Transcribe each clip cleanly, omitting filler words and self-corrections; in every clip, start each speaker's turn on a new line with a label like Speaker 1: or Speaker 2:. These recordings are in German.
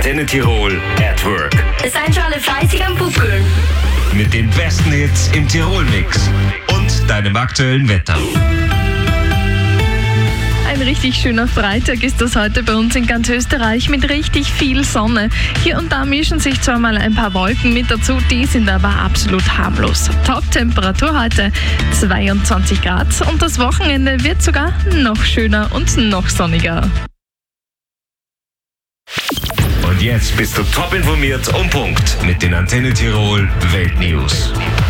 Speaker 1: Antenne Tirol at Work.
Speaker 2: Seid schon alle fleißig am Buckeln.
Speaker 1: Mit den besten Hits im Tirol-Mix und deinem aktuellen Wetter.
Speaker 3: Ein richtig schöner Freitag ist das heute bei uns in ganz Österreich mit richtig viel Sonne. Hier und da mischen sich zwar mal ein paar Wolken mit dazu, die sind aber absolut harmlos. Top-Temperatur heute 22 Grad und das Wochenende wird sogar noch schöner und noch sonniger.
Speaker 1: Und jetzt bist du top informiert und Punkt mit den Antenne Tirol Weltnews.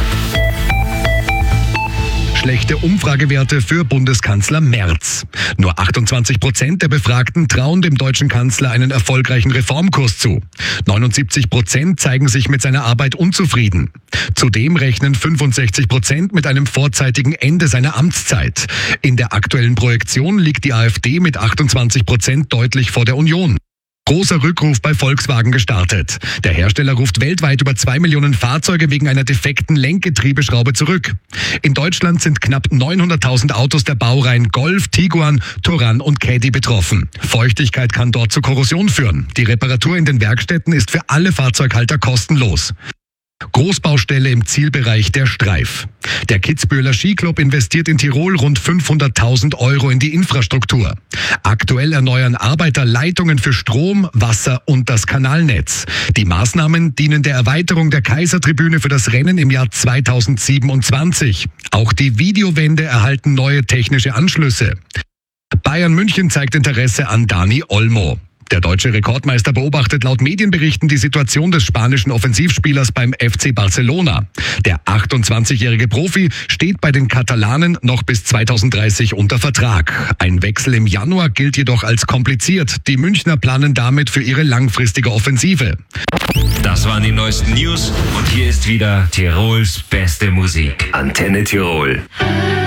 Speaker 4: Schlechte Umfragewerte für Bundeskanzler Merz. Nur 28% der Befragten trauen dem deutschen Kanzler einen erfolgreichen Reformkurs zu. 79% zeigen sich mit seiner Arbeit unzufrieden. Zudem rechnen 65% mit einem vorzeitigen Ende seiner Amtszeit. In der aktuellen Projektion liegt die AfD mit 28% deutlich vor der Union. Großer Rückruf bei Volkswagen gestartet. Der Hersteller ruft weltweit über 2 Millionen Fahrzeuge wegen einer defekten Lenkgetriebeschraube zurück. In Deutschland sind knapp 900.000 Autos der Baureihen Golf, Tiguan, Touran und Caddy betroffen. Feuchtigkeit kann dort zu Korrosion führen. Die Reparatur in den Werkstätten ist für alle Fahrzeughalter kostenlos. Großbaustelle im Zielbereich der Streif. Der Kitzbüheler Skiclub investiert in Tirol rund 500.000 Euro in die Infrastruktur. Aktuell erneuern Arbeiter Leitungen für Strom, Wasser und das Kanalnetz. Die Maßnahmen dienen der Erweiterung der Kaisertribüne für das Rennen im Jahr 2027. Auch die Videowände erhalten neue technische Anschlüsse. Bayern München zeigt Interesse an Dani Olmo. Der deutsche Rekordmeister beobachtet laut Medienberichten die Situation des spanischen Offensivspielers beim FC Barcelona. Der 28-jährige Profi steht bei den Katalanen noch bis 2030 unter Vertrag. Ein Wechsel im Januar gilt jedoch als kompliziert. Die Münchner planen damit für ihre langfristige Offensive.
Speaker 1: Das waren die neuesten News und hier ist wieder Tirols beste Musik. Antenne Tirol.